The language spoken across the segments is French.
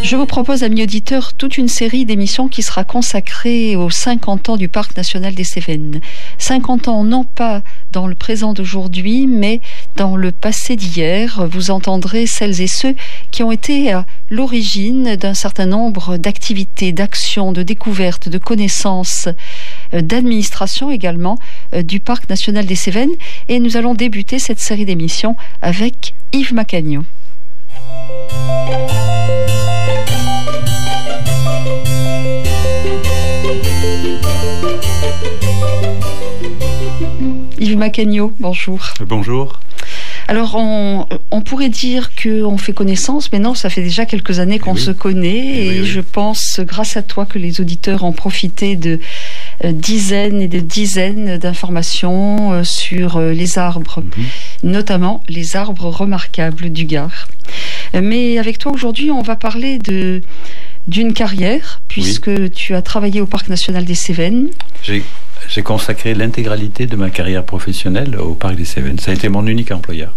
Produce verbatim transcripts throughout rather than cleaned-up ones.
Je vous propose, amis auditeurs, toute une série d'émissions qui sera consacrée aux cinquante ans du Parc national des Cévennes. cinquante ans, non pas dans le présent d'aujourd'hui, mais dans le passé d'hier. Vous entendrez celles et ceux qui ont été à l'origine d'un certain nombre d'activités, d'actions, de découvertes, de connaissances, d'administration également du Parc national des Cévennes. Et nous allons débuter cette série d'émissions avec Yves Macagno. Yves Macagno, bonjour. Bonjour. Alors, on, on pourrait dire qu'on fait connaissance, mais non, ça fait déjà quelques années qu'on oui. se connaît. Et, et oui, oui. je pense, grâce à toi, que les auditeurs ont profité de euh, dizaines et de dizaines d'informations euh, sur euh, les arbres, mm-hmm. notamment les arbres remarquables du Gard. Euh, mais avec toi, aujourd'hui, on va parler de... d'une carrière, puisque oui. tu as travaillé au Parc national des Cévennes. J'ai, j'ai consacré l'intégralité de ma carrière professionnelle au Parc des Cévennes. Ça a été mon unique employeur.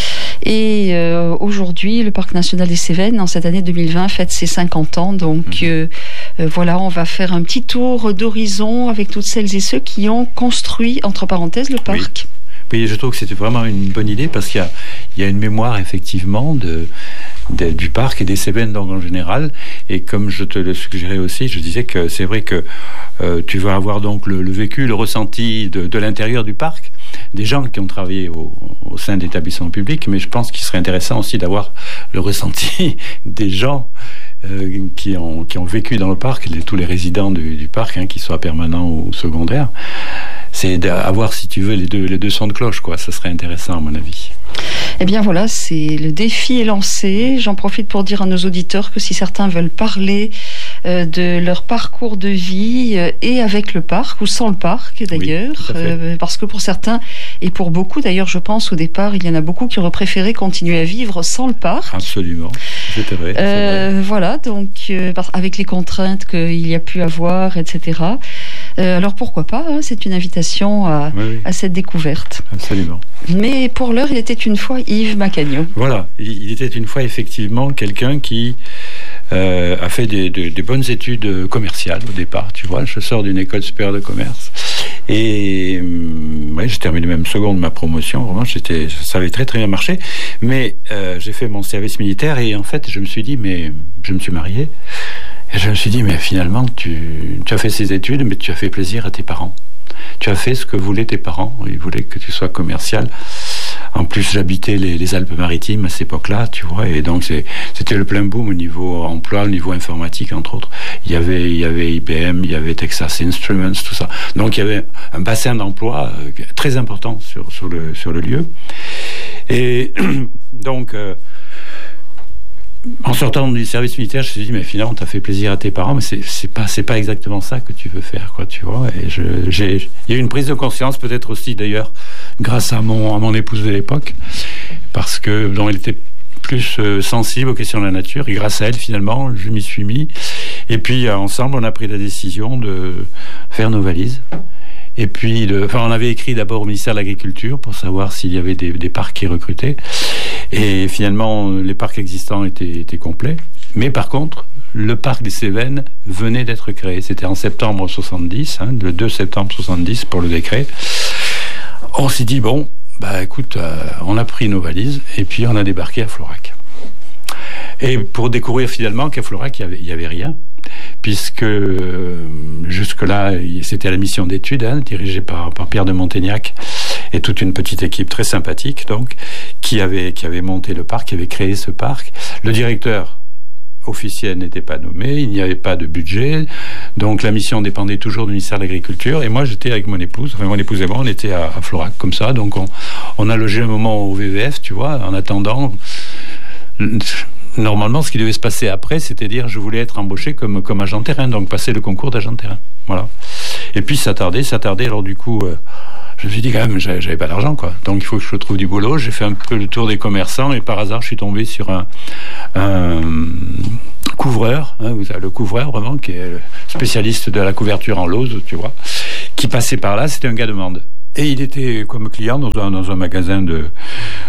Et euh, aujourd'hui, le Parc national des Cévennes, en cette année deux mille vingt, fête ses cinquante ans. Donc mmh. euh, euh, voilà, on va faire un petit tour d'horizon avec toutes celles et ceux qui ont construit, entre parenthèses, le parc. Oui, oui, je trouve que c'était vraiment une bonne idée parce qu'il y a, il y a une mémoire, effectivement, de... De, du parc et des Cévennes donc en général, et comme je te le suggérais aussi, je disais que c'est vrai que euh, tu vas avoir donc le, le vécu, le ressenti de, de l'intérieur du parc, des gens qui ont travaillé au, au sein d'établissements publics, mais je pense qu'il serait intéressant aussi d'avoir le ressenti des gens euh, qui, ont, qui ont vécu dans le parc, les, tous les résidents du, du parc, hein, qu'ils soient permanents ou secondaires. C'est d'avoir, si tu veux, les deux, les deux sons de cloche, quoi. Ça serait intéressant, à mon avis. Eh bien voilà, c'est le défi est lancé. J'en profite pour dire à nos auditeurs que si certains veulent parler euh, de leur parcours de vie euh, et avec le parc ou sans le parc d'ailleurs, oui, euh, parce que pour certains et pour beaucoup d'ailleurs, je pense au départ, il y en a beaucoup qui auraient préféré continuer à vivre sans le parc. Absolument, c'est vrai. Euh, c'est vrai. Voilà, donc euh, avec les contraintes qu'il y a pu avoir, et cetera. Euh, alors pourquoi pas, hein, c'est une invitation à, oui, oui. à cette découverte. Absolument. Mais pour l'heure, il était une fois Yves Macagno. Voilà, il était une fois effectivement quelqu'un qui euh, a fait des, des, des bonnes études commerciales au départ, tu vois. Je sors d'une école supérieure de commerce et euh, ouais, j'ai terminé même seconde de ma promotion, vraiment, j'étais, ça avait très très bien marché, mais euh, j'ai fait mon service militaire et en fait je me suis dit, mais je me suis marié. Et je me suis dit, mais finalement, tu, tu as fait ces études, mais tu as fait plaisir à tes parents. Tu as fait ce que voulaient tes parents. Ils voulaient que tu sois commercial. En plus, j'habitais les, les Alpes-Maritimes à cette époque-là, tu vois, et donc c'est, c'était le plein boom au niveau emploi, au niveau informatique, entre autres. Il y avait, il y avait I B M, il y avait Texas Instruments, tout ça. Donc il y avait un bassin d'emploi très important sur, sur, le, sur le lieu. Et donc... Euh, en sortant du service militaire, je me suis dit, mais finalement, t'as fait plaisir à tes parents, mais c'est, c'est pas, c'est pas exactement ça que tu veux faire, quoi, tu vois. Et je, j'ai, il y a eu une prise de conscience, peut-être aussi, d'ailleurs, grâce à mon, à mon épouse de l'époque, parce que, donc, elle était plus euh, sensible aux questions de la nature, et grâce à elle, finalement, je m'y suis mis. Et puis, euh, ensemble, on a pris la décision de faire nos valises. Et puis, de, enfin, on avait écrit d'abord au ministère de l'Agriculture pour savoir s'il y avait des, des parcs qui recrutaient. Et finalement, les parcs existants étaient, étaient complets. Mais par contre, le parc des Cévennes venait d'être créé. C'était en septembre soixante-dix, hein, le deux septembre soixante-dix pour le décret. On s'est dit, bon, bah écoute, euh, on a pris nos valises et puis on a débarqué à Florac. Et pour découvrir finalement qu'à Florac, il n'y avait, il y avait rien. Puisque euh, jusque-là, c'était la mission d'études, hein, dirigée par, par Pierre de Montaignac et toute une petite équipe très sympathique, donc, qui avait, qui avait monté le parc, qui avait créé ce parc. Le directeur officiel n'était pas nommé, il n'y avait pas de budget, donc la mission dépendait toujours du ministère de l'Agriculture. Et moi, j'étais avec mon épouse, enfin mon épouse et moi, on était à, à Florac comme ça, donc on, on a logé un moment au V V F, tu vois, en attendant. Normalement, ce qui devait se passer après, c'est-à-dire je voulais être embauché comme, comme agent terrain, donc passer le concours d'agent terrain. Voilà. Et puis ça tardait, ça tardait. Alors du coup, euh, je me suis dit quand même, j'avais, j'avais pas d'argent, quoi. Donc il faut que je trouve du boulot. J'ai fait un peu le tour des commerçants et par hasard, je suis tombé sur un, un couvreur, hein, le couvreur vraiment, qui est le spécialiste de la couverture en lauze, tu vois, qui passait par là. C'était un gars de Mende. Et il était comme client dans un, dans un magasin de,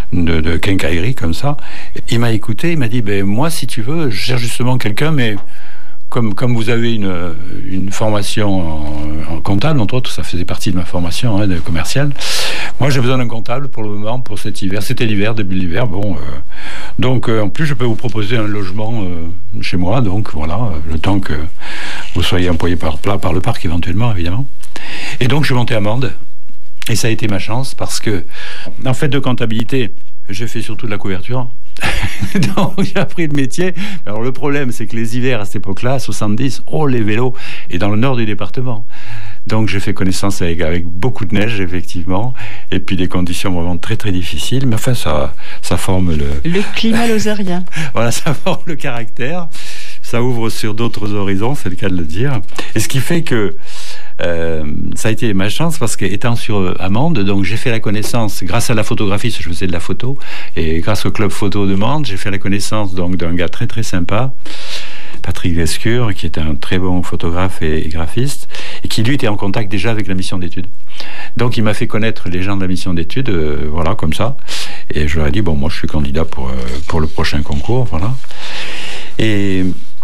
de, de quincaillerie comme ça. Il m'a écouté, il m'a dit, ben moi, si tu veux, je cherche justement quelqu'un, mais comme, comme vous avez une, une formation en, en comptable, entre autres, ça faisait partie de ma formation hein, de commerciale. Moi, j'ai besoin d'un comptable pour le moment, pour cet hiver. C'était l'hiver, début de l'hiver. Bon, euh, donc, euh, en plus, je peux vous proposer un logement euh, chez moi. Donc, voilà, le temps que vous soyez employé par, par le parc, éventuellement, évidemment. Et donc, je suis monté à Mende. Et ça a été ma chance parce que, en fait, de comptabilité, j'ai fait surtout de la couverture. Donc j'ai appris le métier. Alors le problème, c'est que les hivers à cette époque-là, soixante-dix, oh les vélos, et dans le nord du département. Donc j'ai fait connaissance avec, avec beaucoup de neige, effectivement, et puis des conditions vraiment très très difficiles. Mais enfin, ça, ça forme le... Le climat lozérien. Voilà, ça forme le caractère. Ça ouvre sur d'autres horizons, c'est le cas de le dire. Et ce qui fait que Euh, ça a été ma chance parce qu'étant sur Mende, donc j'ai fait la connaissance, grâce à la photographie, je faisais de la photo, et grâce au club photo de Mende, j'ai fait la connaissance donc d'un gars très très sympa, Patrick Lescure, qui était un très bon photographe et, et graphiste, et qui lui était en contact déjà avec la mission d'études. Donc il m'a fait connaître les gens de la mission d'études, euh, voilà, comme ça, et je leur ai dit, bon, moi je suis candidat pour, euh, pour le prochain concours, voilà. Et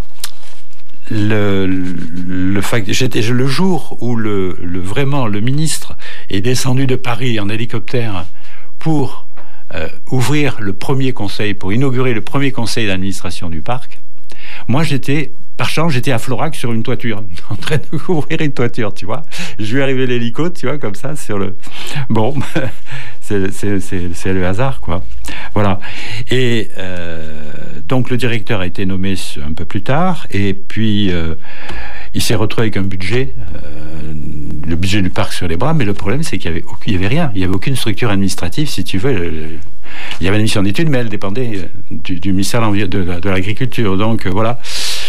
Le, le, le, j'étais, le jour où le, le, vraiment le ministre est descendu de Paris en hélicoptère pour euh, ouvrir le premier conseil, pour inaugurer le premier conseil d'administration du parc, moi j'étais, par chance, j'étais à Florac sur une toiture, en train de ouvrir une toiture, tu vois. Je lui arrivé l'hélico, tu vois, comme ça, sur le... Bon, c'est, c'est, c'est, c'est le hasard, quoi. Voilà. Et euh, donc, le directeur a été nommé un peu plus tard, et puis euh, il s'est retrouvé avec un budget, euh, le budget du parc sur les bras, mais le problème, c'est qu'il n'y avait, il y avait rien. Il n'y avait aucune structure administrative, si tu veux. Le, le, il y avait une mission d'études, mais elle dépendait du, du ministère de, de, de l'Agriculture. Donc, euh, voilà.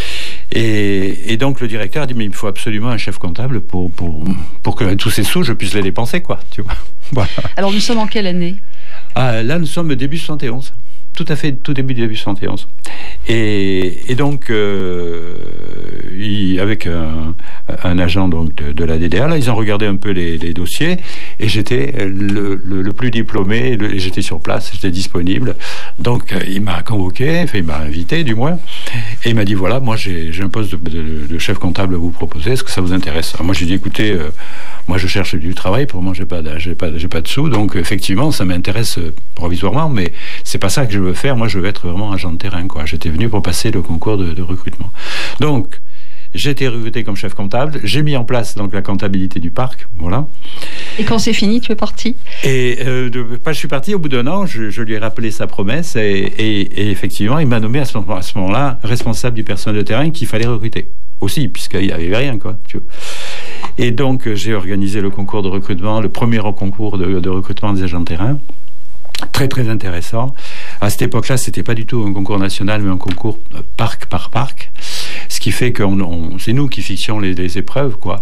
Et, et donc le directeur a dit, mais il me faut absolument un chef comptable pour, pour, pour que tous ces sous, je puisse les dépenser, quoi. Tu vois. Voilà. Alors nous sommes en quelle année ? Ah, là, nous sommes début soixante et onze. Tout à fait, tout début début soixante et onze. Et, et donc, euh, il, avec un, un agent donc, de, de la D D A, là, ils ont regardé un peu les, les dossiers, et j'étais le, le, le plus diplômé, le, j'étais sur place, j'étais disponible. Donc, il m'a convoqué, enfin, il m'a invité, du moins, et il m'a dit, voilà, moi, j'ai, j'ai un poste de, de, de chef comptable à vous proposer, est-ce que ça vous intéresse ? Alors, moi, j'ai dit, écoutez, euh, moi, je cherche du travail, pour moi, j'ai pas, j'ai pas, j'ai pas de sous, donc, effectivement, ça m'intéresse provisoirement, mais c'est pas ça que je veux faire. Moi, je veux être vraiment agent de terrain, quoi. J'étais venu pour passer le concours de, de recrutement. Donc, j'ai été recruté comme chef comptable. J'ai mis en place donc la comptabilité du parc, voilà. Et quand c'est fini, tu es parti ? Et euh, de, pas, je suis parti au bout d'un an. Je, je lui ai rappelé sa promesse et, et, et effectivement, il m'a nommé à ce, moment, à ce moment-là responsable du personnel de terrain qu'il fallait recruter aussi, puisqu'il n'y avait rien, quoi. Tu vois. Et donc, j'ai organisé le concours de recrutement, le premier concours de, de recrutement des agents de terrain. Très très intéressant. À cette époque-là, c'était pas du tout un concours national, mais un concours parc par parc. Ce qui fait que on, on, c'est nous qui fixions les, les épreuves, quoi.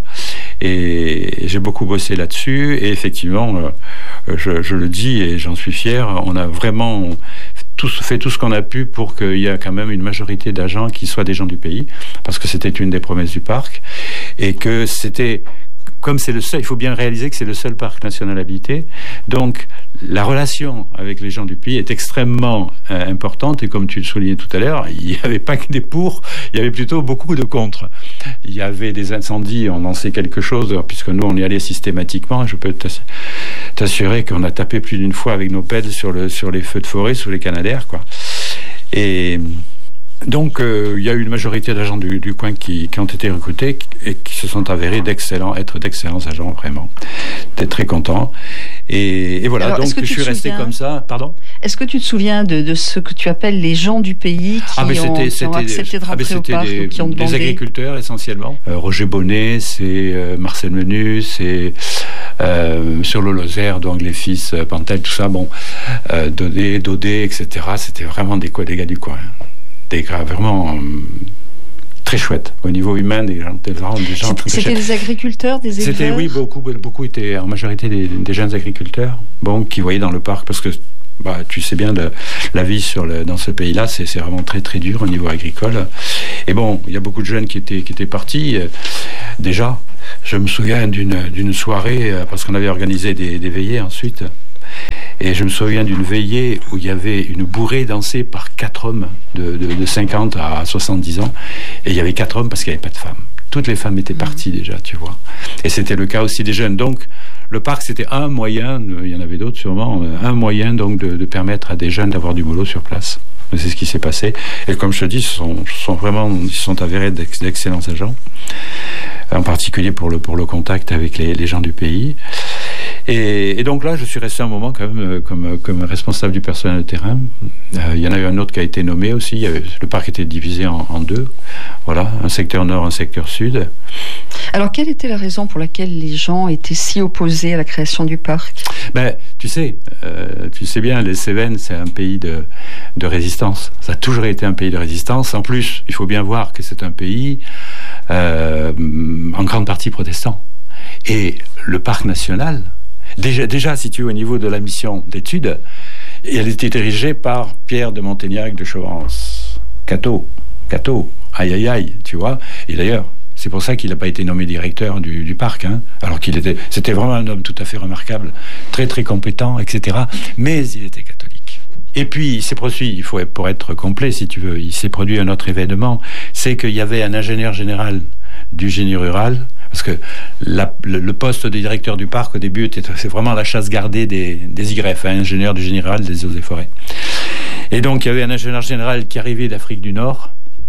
Et j'ai beaucoup bossé là-dessus. Et effectivement, euh, je, je le dis et j'en suis fier, on a vraiment tout, fait tout ce qu'on a pu pour qu'il y ait quand même une majorité d'agents qui soient des gens du pays, parce que c'était une des promesses du parc. Et que c'était... Comme c'est le seul, il faut bien réaliser que c'est le seul parc national habité. Donc, la relation avec les gens du pays est extrêmement euh, importante. Et comme tu le soulignais tout à l'heure, il n'y avait pas que des pour, il y avait plutôt beaucoup de contre. Il y avait des incendies, on en sait quelque chose, puisque nous, on y allait systématiquement. Je peux t'assurer qu'on a tapé plus d'une fois avec nos pelles sur, le, sur les feux de forêt, sous les canadaires, quoi. Et... Donc, euh, il y a eu une majorité d'agents du, du coin qui, qui ont été recrutés et qui se sont avérés d'excellents, être d'excellents agents, vraiment. J'étais très content. Et, et voilà, alors, donc je suis resté souviens, comme ça. Pardon ? Est-ce que tu te souviens de, de ce que tu appelles les gens du pays qui, ah, mais c'était, ont, qui ont accepté de rentrer ah, au parc des, ou qui ont demandé ? Des agriculteurs, essentiellement. Euh, Roger Bonnet, c'est euh, Marcel Menu, c'est euh, sur le Lozère, donc les fils euh, Pantel, tout ça, bon, euh, Dodé, Dodé, et cetera. C'était vraiment des, des gars du coin. Des gars vraiment euh, très chouettes au niveau humain, des gens, des gens, des gens très C'était des agriculteurs, des éleveurs ? C'était, oui, beaucoup, beaucoup étaient en majorité des, des jeunes agriculteurs, bon, qui voyaient dans le parc, parce que bah, tu sais bien, le, la vie sur le, dans ce pays-là, c'est, c'est vraiment très très dur au niveau agricole. Et bon, il y a beaucoup de jeunes qui étaient, qui étaient partis. Euh, déjà, je me souviens d'une, d'une soirée, euh, parce qu'on avait organisé des, des veillées ensuite. Et je me souviens d'une veillée où il y avait une bourrée dansée par quatre hommes de, de, de cinquante à soixante-dix ans. Et il y avait quatre hommes parce qu'il n'y avait pas de femmes. Toutes les femmes étaient parties déjà, tu vois. Et c'était le cas aussi des jeunes. Donc, le parc, c'était un moyen, il y en avait d'autres sûrement, un moyen donc de, de permettre à des jeunes d'avoir du boulot sur place. C'est ce qui s'est passé. Et comme je te dis, ce sont, ce sont vraiment, ils sont avérés d'excellents agents, en particulier pour le, pour le contact avec les, les gens du pays. Et, et donc là, je suis resté un moment quand même comme, comme responsable du personnel de terrain. Euh, il y en a eu un autre qui a été nommé aussi. Il y avait, le parc était divisé en, en deux. Voilà, un secteur nord, un secteur sud. Alors, quelle était la raison pour laquelle les gens étaient si opposés à la création du parc ? Ben, tu sais, euh, tu sais bien, les Cévennes, c'est un pays de, de résistance. Ça a toujours été un pays de résistance. En plus, il faut bien voir que c'est un pays euh, en grande partie protestant. Et le parc national, déjà, déjà si tu veux, au niveau de la mission d'études, elle était dirigée par Pierre de Montaignac de Chevance. Cateau, Cateau, aïe aïe aïe, tu vois. Et d'ailleurs, c'est pour ça qu'il n'a pas été nommé directeur du, du parc, hein, alors qu'il était, c'était vraiment un homme tout à fait remarquable, très très compétent, et cetera. Mais il était catholique. Et puis, il s'est produit, il faut, pour être complet, si tu veux, il s'est produit un autre événement, c'est qu'il y avait un ingénieur général du génie rural, parce que la, le, le poste de directeur du parc, au début, était, c'est vraiment la chasse gardée des, des I G R E F, hein, ingénieur du génie rural des eaux et forêts. Et donc, il y avait un ingénieur général qui arrivait d'Afrique du Nord.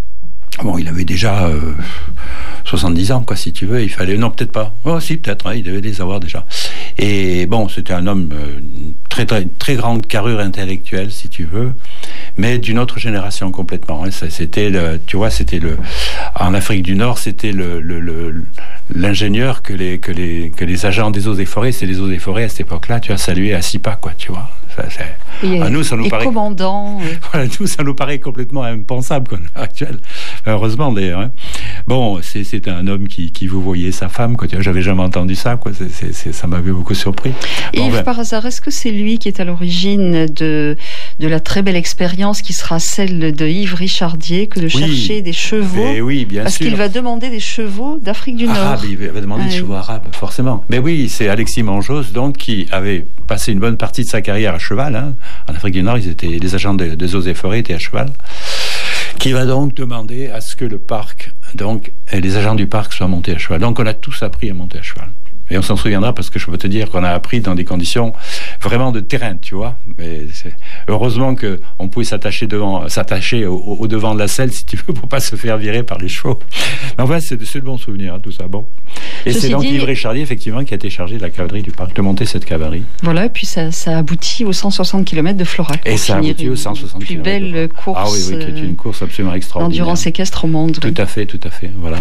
Bon, il avait déjà euh, soixante-dix ans, quoi, si tu veux. Il fallait... Non, peut-être pas. Oh, si, peut-être, hein, il devait les avoir déjà. Et bon, c'était un homme euh, très, très, très grande carrure intellectuelle, si tu veux, mais d'une autre génération complètement. Hein. Ça, c'était, le, tu vois, c'était le... En Afrique du Nord, c'était le, le, le, l'ingénieur que les, que, les, que les agents des eaux et forêts, c'est les eaux et forêts à cette époque-là, tu as salué à six pas, quoi, tu vois. Ça, c'est... Et, à nous, ça nous et paraît... commandant. Euh... Voilà, nous, ça nous paraît complètement impensable, quoi, à l'heure actuelle. Heureusement, d'ailleurs. Hein. Bon, c'est, c'est un homme qui, qui vous voyait sa femme, quoi. J'avais jamais entendu ça, quoi. C'est, c'est, c'est, ça m'avait beaucoup surpris. Et bon, Yves, ben... par hasard, est-ce que c'est lui qui est à l'origine de, de la très belle expérience qui sera celle de Yves Richardier, que de oui. chercher des chevaux? Et oui, bien parce sûr. qu'il va demander des chevaux d'Afrique du Nord. Arabe, il va demander ah, des oui. chevaux arabes, forcément. Mais oui, c'est Alexis Manjos, donc, qui avait passé une bonne partie de sa carrière à cheval, hein. En Afrique du Nord, ils étaient, les agents des de eaux et forêts étaient à cheval, qui va donc demander à ce que le parc, donc, et les agents du parc soient montés à cheval. Donc, on a tous appris à monter à cheval. Et on s'en souviendra parce que je peux te dire qu'on a appris dans des conditions vraiment de terrain, tu vois. Mais c'est... heureusement qu'on pouvait s'attacher, devant, s'attacher au, au devant de la selle, si tu veux, pour pas se faire virer par les chevaux. Mais enfin, c'est, c'est de bons souvenirs, hein, tout ça. Bon. Et Ceci c'est donc dit... Yves Richardier, effectivement, qui a été chargé de la cavalerie du parc, de monter cette cavalerie. Voilà, et puis ça, ça aboutit aux cent soixante kilomètres de Florac. Et ça aboutit aux cent soixante kilomètres. Plus belle course. Ah oui, oui, qui est une course absolument extraordinaire. D'endurance équestre au monde. Tout oui. à fait, tout à fait, voilà.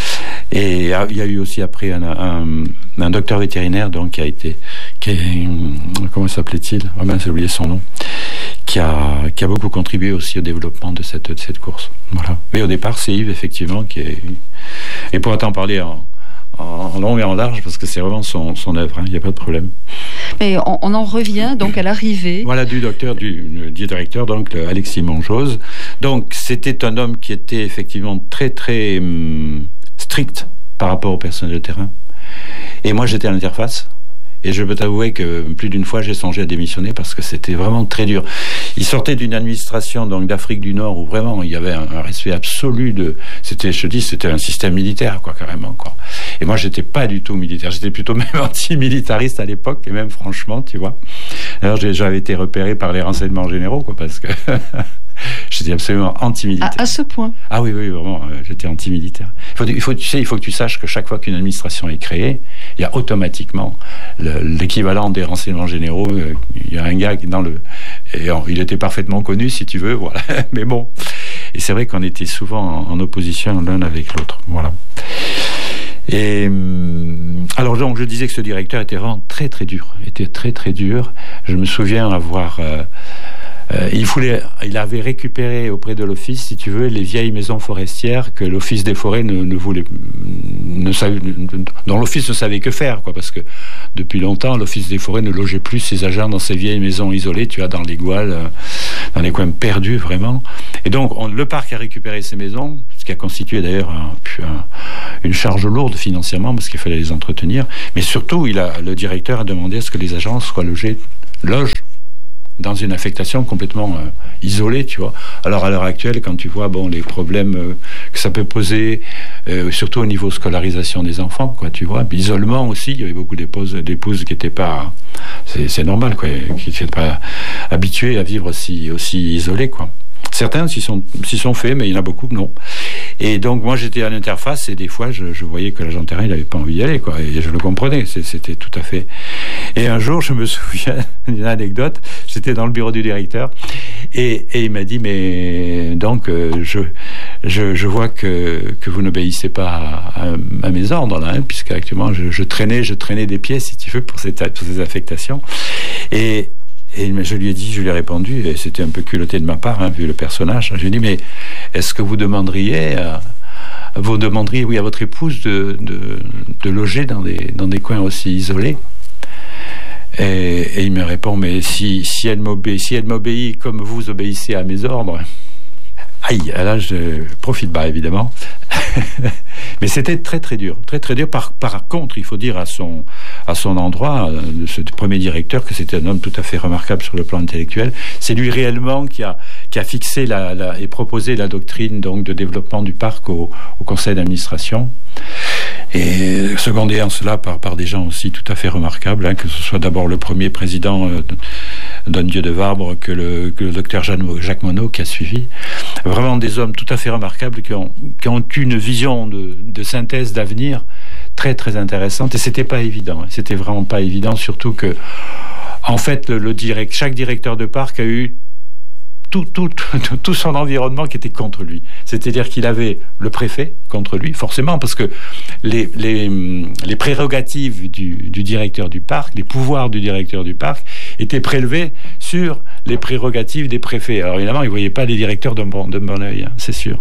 Et il y a eu aussi après un, un, un docteur vétérinaire donc qui a été, qui est, comment s'appelait-il ? Ah ben, j'ai oublié son nom. Qui a, qui a beaucoup contribué aussi au développement de cette, de cette course. Voilà. Mais au départ, c'est Yves effectivement qui est. Et pour t'en parler en, en long et en large, parce que c'est vraiment son, son œuvre. Il hein, n'y a pas de problème. Mais on, on en revient donc à l'arrivée. Voilà, du docteur, du, du directeur, donc Alexis Manjos. Donc c'était un homme qui était effectivement très très hum, strict par rapport au personnel de terrain. Et moi j'étais à l'interface. Et je peux t'avouer que plus d'une fois j'ai songé à démissionner parce que c'était vraiment très dur. Il sortait d'une administration donc d'Afrique du Nord où vraiment il y avait un, un respect absolu de. C'était, je te dis, c'était un système militaire quoi carrément quoi. Et moi j'étais pas du tout militaire, j'étais plutôt même anti-militariste à l'époque et même franchement tu vois. Alors j'avais été repéré par les renseignements généraux quoi parce que. J'étais absolument anti-militaire. À, à ce point. Ah oui, oui, vraiment, euh, j'étais anti-militaire. Il faut, il faut, tu sais, il faut que tu saches que chaque fois qu'une administration est créée, il y a automatiquement le, l'équivalent des renseignements généraux. Euh, il y a un gars qui dans le, et on, il était parfaitement connu, si tu veux, voilà. Mais bon, et c'est vrai qu'on était souvent en, en opposition l'un avec l'autre, voilà. Et alors donc je disais que ce directeur était vraiment très très dur, était très très dur. Je me souviens avoir euh, Euh, il, voulait, il avait récupéré auprès de l'office, si tu veux, les vieilles maisons forestières que l'office des forêts ne, ne voulait, ne savait, dont l'office ne savait que faire, quoi, parce que depuis longtemps, l'office des forêts ne logeait plus ses agents dans ces vieilles maisons isolées, tu vois, dans les gouales, dans les coins perdus, vraiment. Et donc, on, le parc a récupéré ces maisons, ce qui a constitué d'ailleurs un, un, une charge lourde financièrement, parce qu'il fallait les entretenir. Mais surtout, il a, le directeur a demandé à ce que les agents soient logés loge dans une affectation complètement euh, isolée, tu vois. Alors à l'heure actuelle, quand tu vois bon les problèmes euh, que ça peut poser, euh, surtout au niveau scolarisation des enfants, quoi, tu vois. L'isolement aussi, il y avait beaucoup d'épouses, d'épouses qui n'étaient pas, c'est, c'est normal, quoi, qui n'étaient pas habituées à vivre aussi aussi isolées, quoi. Certains s'y sont, s'y sont faits, mais il y en a beaucoup non. Et donc moi j'étais à l'interface et des fois je, je voyais que l'agent terrain il n'avait pas envie d'y aller, quoi. Et je le comprenais, c'était tout à fait. Et un jour je me souviens d'une anecdote, j'étais dans le bureau du directeur et, et il m'a dit mais donc euh, je, je, je vois que, que vous n'obéissez pas à, à, à mes ordres là, hein, puisque actuellement je, je traînais je traînais des pieds si tu veux pour, cette, pour ces affectations. Et Et je lui ai dit, je lui ai répondu, et c'était un peu culotté de ma part, hein, vu le personnage. Je lui ai dit, mais est-ce que vous demanderiez, à, vous demanderiez, oui, à votre épouse de, de, de loger dans des, dans des coins aussi isolés? Et, et il me répond, mais si, si elle m'obéit, si elle m'obéit comme vous obéissez à mes ordres, aïe, là je profite bas évidemment. Mais c'était très très dur, très très dur. Par, par contre, il faut dire à son, à son endroit, de ce premier directeur, que c'était un homme tout à fait remarquable sur le plan intellectuel. C'est lui réellement qui a, qui a fixé la, la, et proposé la doctrine donc, de développement du parc au, au conseil d'administration. Et secondé en cela par, par des gens aussi tout à fait remarquables, hein, que ce soit d'abord le premier président euh, Don Dieu de Vabre, que le, que le docteur Jacques Monod qui a suivi. Vraiment des hommes tout à fait remarquables qui ont, qui ont eu une vision de, de synthèse d'avenir très très intéressante. Et c'était pas évident, hein, c'était vraiment pas évident, surtout que en fait le, le direct, chaque directeur de parc a eu Tout, tout, tout, tout son environnement qui était contre lui. C'est-à-dire qu'il avait le préfet contre lui, forcément, parce que les, les, les prérogatives du, du directeur du parc, les pouvoirs du directeur du parc, étaient prélevés sur les prérogatives des préfets. Alors évidemment, il ne voyait pas les directeurs d'un bon, d'un bon œil, hein, c'est sûr.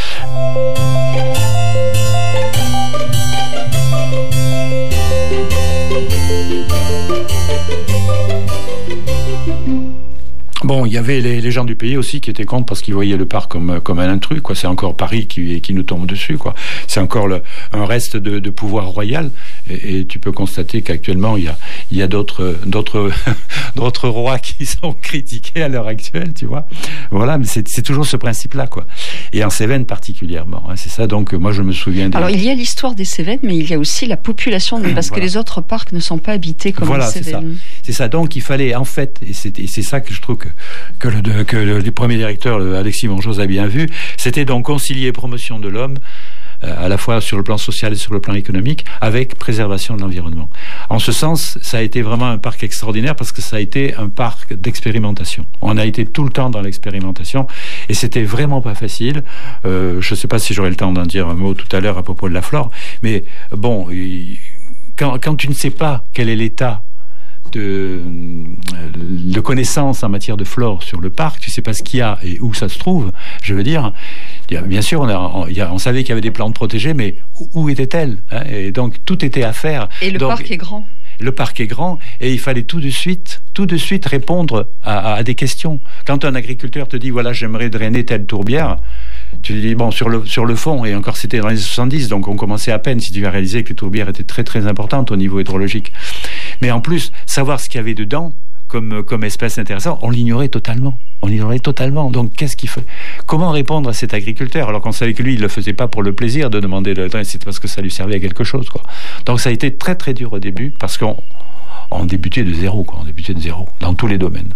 Bon, il y avait les, les gens du pays aussi qui étaient contre parce qu'ils voyaient le parc comme, comme un intrus, quoi. C'est encore Paris qui, qui nous tombe dessus, quoi. C'est encore le, un reste de, de pouvoir royal. Et, et tu peux constater qu'actuellement, il y a, il y a d'autres, d'autres, d'autres rois qui sont critiqués à l'heure actuelle, tu vois. Voilà, mais c'est, c'est toujours ce principe-là, quoi. Et en Cévennes particulièrement, hein, c'est ça. Donc, moi, je me souviens des... Alors, il y a l'histoire des Cévennes, mais il y a aussi la population, parce voilà. que les autres parcs ne sont pas habités comme voilà, les Cévennes. C'est ça. C'est ça. Donc, il fallait, en fait, et c'est, et c'est ça que je trouve que que le, de, que le, le premier directeur, le Alexis Mongeos, a bien vu, c'était donc concilier promotion de l'homme, euh, à la fois sur le plan social et sur le plan économique, avec préservation de l'environnement. En ce sens, ça a été vraiment un parc extraordinaire parce que ça a été un parc d'expérimentation. On a été tout le temps dans l'expérimentation et c'était vraiment pas facile. Euh, je ne sais pas si j'aurai le temps d'en dire un mot tout à l'heure à propos de la flore, mais bon, quand, quand tu ne sais pas quel est l'état De, de connaissances en matière de flore sur le parc, tu sais pas ce qu'il y a et où ça se trouve, je veux dire, il y a, bien sûr on, a, on, il y a, on savait qu'il y avait des plantes protégées, mais où, où étaient-elles, hein, et donc tout était à faire. Et le donc, parc est grand. Le parc est grand et il fallait tout de suite, tout de suite répondre à, à, à des questions. Quand un agriculteur te dit voilà j'aimerais drainer telle tourbière, tu lui dis bon sur le sur le fond, et encore c'était dans les soixante-dix, donc on commençait à peine, si tu as réalisé que les tourbières étaient très très importantes au niveau hydrologique. Mais en plus savoir ce qu'il y avait dedans comme comme espèce intéressante, on l'ignorait totalement. On l'ignorait totalement. Donc qu'est-ce qu'il fait? Comment répondre à cet agriculteur alors qu'on savait que lui il le faisait pas pour le plaisir de demander le drain, c'était parce que ça lui servait à quelque chose, quoi. Donc ça a été très très dur au début parce qu'on on débutait de zéro, quoi. On débutait de zéro dans tous les domaines.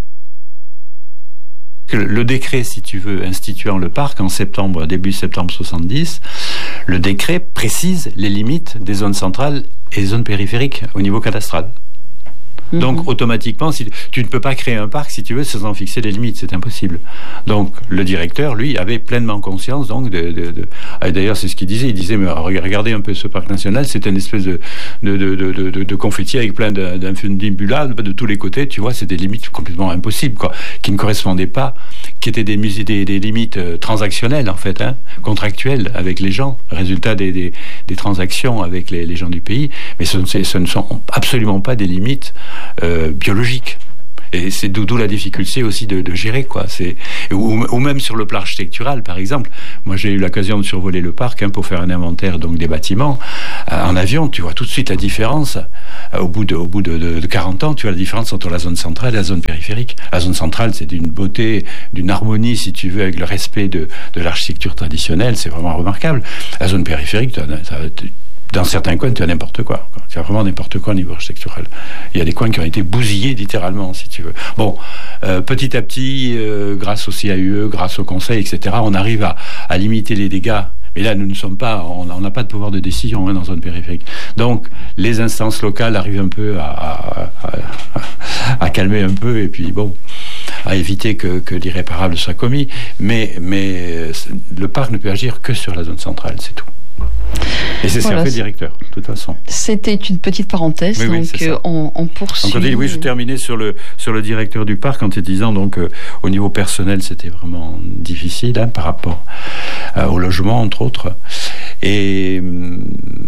Le décret, si tu veux, instituant le parc en septembre, début septembre soixante-dix, le décret précise les limites des zones centrales et des zones périphériques au niveau cadastral. Mmh. Donc, automatiquement, si, tu ne peux pas créer un parc, si tu veux, sans en fixer les limites, c'est impossible. Donc, le directeur, lui, avait pleinement conscience, donc, de... de, de et d'ailleurs, c'est ce qu'il disait, il disait, mais regardez un peu ce parc national, c'est une espèce de, de, de, de, de, de confetti avec plein d'infundibulas de tous les côtés, tu vois, c'est des limites complètement impossibles, quoi, qui ne correspondaient pas, qui étaient des, des, des limites transactionnelles, en fait, hein, contractuelles avec les gens, résultat des, des, des transactions avec les, les gens du pays, mais ce, ce ne sont absolument pas des limites Euh, biologique. Et c'est d'où la difficulté aussi de, de gérer, quoi. C'est, ou, ou même sur le plan architectural, par exemple. Moi, j'ai eu l'occasion de survoler le parc hein, pour faire un inventaire donc, des bâtiments. Euh, en avion, tu vois tout de suite la différence. Euh, au bout, de, au bout de, de, de quarante ans, tu vois la différence entre la zone centrale et la zone périphérique. La zone centrale, c'est d'une beauté, d'une harmonie, si tu veux, avec le respect de, de l'architecture traditionnelle. C'est vraiment remarquable. La zone périphérique, tu as, tu, dans certains coins, tu as n'importe quoi. Tu as vraiment n'importe quoi au niveau architectural. Il y a des coins qui ont été bousillés littéralement, si tu veux. Bon, euh, petit à petit, euh, grâce au C A U E, grâce au Conseil, et cetera, on arrive à, à limiter les dégâts. Mais là, nous ne sommes pas, on n'a pas de pouvoir de décision hein, dans zone périphérique. Donc, les instances locales arrivent un peu à, à, à, à calmer un peu, et puis bon, à éviter que, que l'irréparable soit commis. Mais, mais le parc ne peut agir que sur la zone centrale, c'est tout. Et c'est voilà, ce qu'a fait le directeur, de toute façon. C'était une petite parenthèse, oui, donc oui, euh, on, on poursuit. Donc, oui, je terminais sur le, sur le directeur du parc en te disant, donc, euh, au niveau personnel, c'était vraiment difficile hein, par rapport euh, au logement, entre autres. Et... Hum,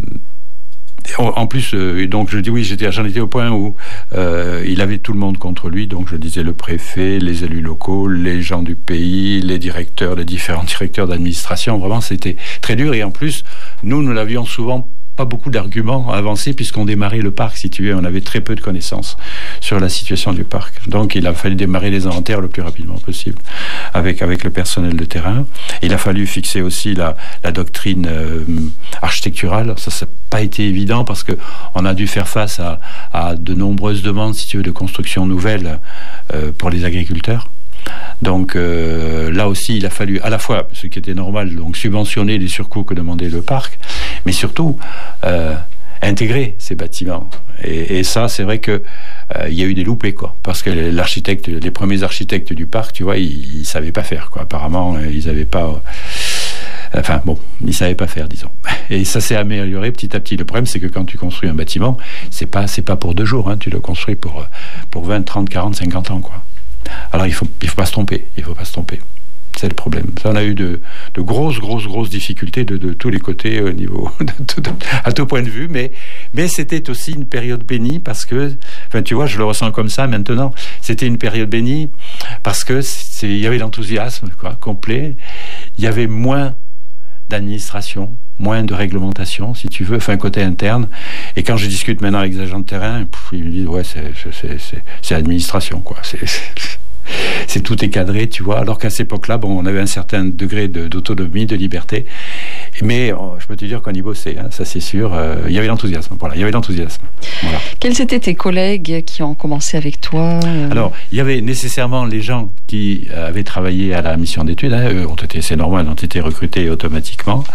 en plus, euh, donc je dis oui, j'étais, j'en étais au point où euh, il avait tout le monde contre lui. Donc je disais le préfet, les élus locaux, les gens du pays, les directeurs, les différents directeurs d'administration. Vraiment, c'était très dur. Et en plus, nous, nous l'avions souvent pas beaucoup d'arguments avancés puisqu'on démarrait le parc, si tu veux, on avait très peu de connaissances sur la situation du parc. Donc il a fallu démarrer les inventaires le plus rapidement possible avec, avec le personnel de terrain. Il a fallu fixer aussi la, la doctrine euh, architecturale. Ça, ça n'a pas été évident parce qu'on a dû faire face à, à de nombreuses demandes, si tu veux, de construction nouvelle euh, pour les agriculteurs. Donc euh, là aussi, il a fallu à la fois, ce qui était normal, donc subventionner les surcoûts que demandait le parc, mais surtout euh, intégrer ces bâtiments. Et, et ça, c'est vrai que euh, il y a eu des loupés, quoi, parce que l'architecte, les premiers architectes du parc, tu vois, ils, ils savaient pas faire, quoi. Apparemment, ils avaient pas. Euh, Enfin bon, ils ne savaient pas faire, disons. Et ça s'est amélioré petit à petit. Le problème, c'est que quand tu construis un bâtiment, c'est pas, c'est pas pour deux jours, hein, tu le construis pour, pour vingt, trente, quarante, cinquante ans, quoi. Alors il faut, il faut pas se tromper, il faut pas se tromper. C'est le problème. Ça, on a eu de, de grosses, grosses, grosses difficultés de, de tous les côtés au niveau, de, de, à tout point de vue, mais, mais c'était aussi une période bénie parce que, enfin, tu vois, je le ressens comme ça maintenant. C'était une période bénie parce que c'est, il y avait l'enthousiasme, quoi, complet. Il y avait moins d'administration, moins de réglementation, si tu veux, enfin, côté interne. Et quand je discute maintenant avec les agents de terrain, pff, ils me disent, ouais, c'est, c'est, c'est, c'est l'administration, quoi. C'est, c'est, c'est tout est cadré, tu vois. Alors qu'à cette époque-là, bon, on avait un certain degré de, d'autonomie, de liberté. Mais oh, je peux te dire qu'on y bossait, hein, ça c'est sûr. Euh, il y avait l'enthousiasme, voilà. Il y avait l'enthousiasme. Voilà. Quels étaient tes collègues qui ont commencé avec toi euh... Alors, il y avait nécessairement les gens qui avaient travaillé à la mission d'études. Hein, eux ont été, c'est normal, ont été recrutés automatiquement.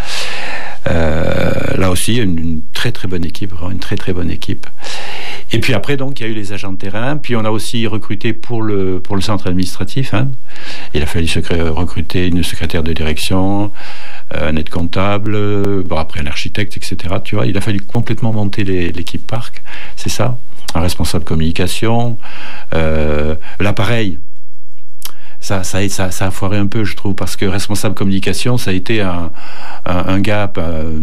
Euh, là aussi, une, une très très bonne équipe, une très très bonne équipe. Et puis après, donc, il y a eu les agents de terrain. Puis on a aussi recruté pour le pour le centre administratif. Hein. Il a fallu secré- recruter une secrétaire de direction, un aide comptable, bon, après un architecte, et cetera. Tu vois, il a fallu complètement monter les, l'équipe parc. C'est ça. Un responsable communication, euh, l'appareil. Ça, ça, ça, ça a foiré un peu, je trouve, parce que responsable communication, ça a été un, un, un gars euh,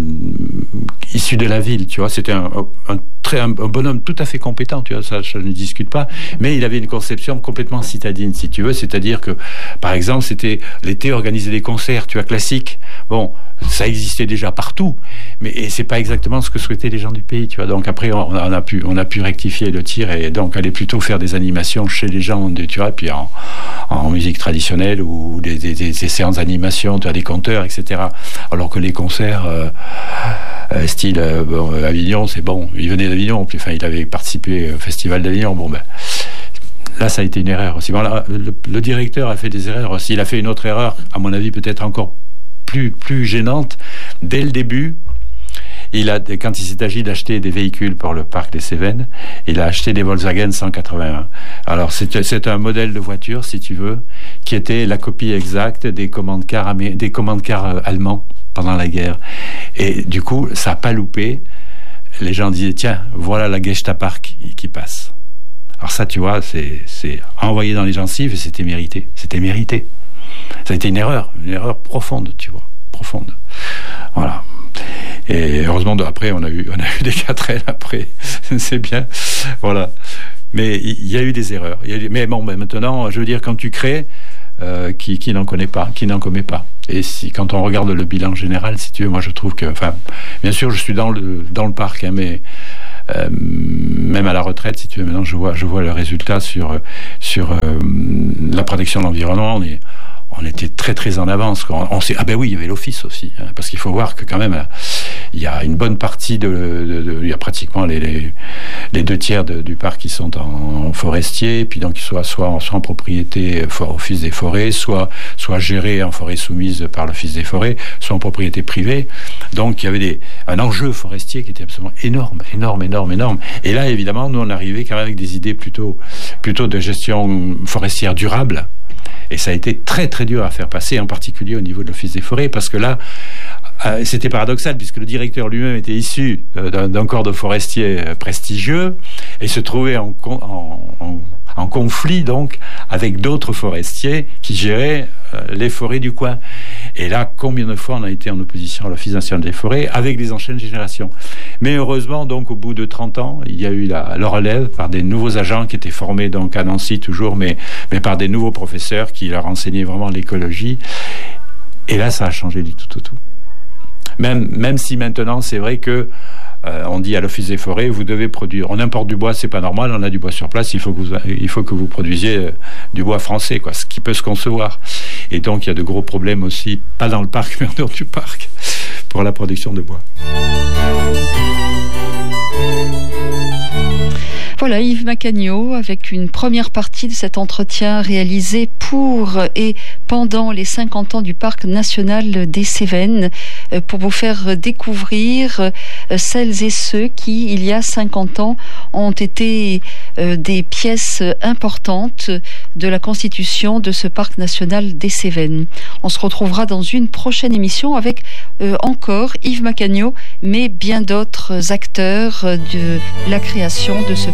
issu de la ville, tu vois. C'était un, un, très, un, un bonhomme tout à fait compétent, tu vois, ça, je ne discute pas. Mais il avait une conception complètement citadine, si tu veux. C'est-à-dire que, par exemple, c'était l'été organiser des concerts, tu vois, classiques. Bon, ça existait déjà partout, mais et c'est pas exactement ce que souhaitaient les gens du pays, tu vois. Donc après, on, on a pu, on a pu rectifier le tir et donc aller plutôt faire des animations chez les gens, tu vois, puis en, en musique traditionnelle ou des, des, des, des séances d'animation, tu as des conteurs, et cetera. Alors que les concerts euh, euh, style euh, bon, Avignon, c'est bon. Il venait d'Avignon, puis enfin, il avait participé au festival d'Avignon. Bon ben. Là, ça a été une erreur aussi. Bon, là, le, le directeur a fait des erreurs aussi. Il a fait une autre erreur, à mon avis, peut-être encore plus, plus gênante. Dès le début, il a, quand il s'est agi d'acheter des véhicules pour le parc des Cévennes, il a acheté des Volkswagen cent quatre-vingt-un. Alors, c'est, c'est un modèle de voiture, si tu veux, qui était la copie exacte des commande-cars, amé- des commande-cars allemands pendant la guerre. Et du coup, ça n'a pas loupé. Les gens disaient, tiens, voilà la Gesta Park qui passe. Alors ça, tu vois, c'est, c'est envoyé dans les gencives et c'était mérité. C'était mérité. Ça a été une erreur, une erreur profonde, tu vois, profonde. Voilà. Et heureusement, après, on a eu, on a eu des quatrelles après. C'est bien. Voilà. Mais il y a eu des erreurs. Il y a eu... Mais bon, ben maintenant, je veux dire, quand tu crées, euh, qui, qui n'en connaît pas, qui n'en commet pas. Et si, quand on regarde le bilan général, si tu veux, moi je trouve que, enfin, bien sûr, je suis dans le dans le parc, hein, mais euh, même à la retraite, si tu veux, maintenant, je vois, je vois le résultat sur sur euh, la protection de l'environnement. On est On était très très en avance. On, on sait, ah ben oui, il y avait l'office aussi, hein, parce qu'il faut voir que quand même, il y a une bonne partie de, de, de il y a pratiquement les, les, les deux tiers de, du parc qui sont en, en forestier, puis donc soit soit en, soit en propriété office des forêts, soit soit géré en forêt soumise par l'office des forêts, soit en propriété privée. Donc il y avait des, un enjeu forestier qui était absolument énorme, énorme, énorme, énorme. Et là, évidemment, nous on arrivait quand même avec des idées plutôt plutôt de gestion forestière durable. Et ça a été très très dur à faire passer, en particulier au niveau de l'Office des forêts, parce que là, euh, c'était paradoxal, puisque le directeur lui-même était issu d'un, d'un corps de forestiers prestigieux, et se trouvait en, en, en, en conflit donc avec d'autres forestiers qui géraient euh, les forêts du coin. Et là, combien de fois on a été en opposition à l'Office national des forêts avec les anciennes générations. Mais heureusement, donc, au bout de trente ans, il y a eu la, le relève par des nouveaux agents qui étaient formés donc à Nancy toujours, mais, mais par des nouveaux professeurs qui leur enseignaient vraiment l'écologie. Et là, ça a changé du tout au tout. Même, même si maintenant, c'est vrai que euh, on dit à l'Office des forêts, vous devez produire. On importe du bois, c'est pas normal. On a du bois sur place. Il faut que vous, il faut que vous produisiez euh, du bois français, quoi, ce qui peut se concevoir. Et donc, il y a de gros problèmes aussi, pas dans le parc, mais en dehors du parc, pour la production de bois. Voilà, Yves Macagnaud, avec une première partie de cet entretien réalisé pour et pendant les cinquante ans du Parc national des Cévennes, pour vous faire découvrir celles et ceux qui, il y a cinquante ans, ont été des pièces importantes de la constitution de ce Parc national des Cévennes. On se retrouvera dans une prochaine émission avec euh, encore Yves Macagnaud, mais bien d'autres acteurs de la création de ce